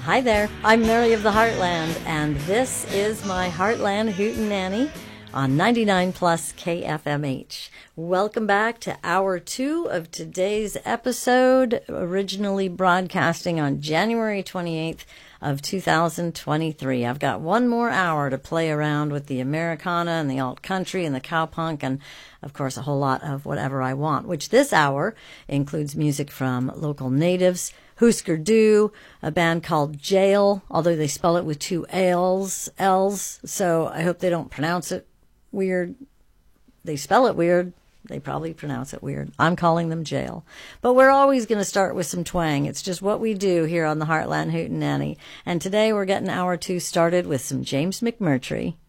Hi there, I'm Mary of the Heartland, and this is my Heartland Hootenanny on 99 plus KFMH. Welcome back to hour 2 of today's episode, originally broadcasting on January 28th of 2023. I've got one more hour to play around with the Americana and the alt country and the cowpunk and, of course, a whole lot of whatever I want, which this hour includes music from local natives, Husker Du, a band called Jail, although they spell it with 2 L's, so I hope they don't pronounce it weird. They spell it weird. They probably pronounce it weird. I'm calling them Jail. But we're always going to start with some twang. It's just what we do here on the Heartland Hootenanny. And today we're getting hour 2 started with some James McMurtry.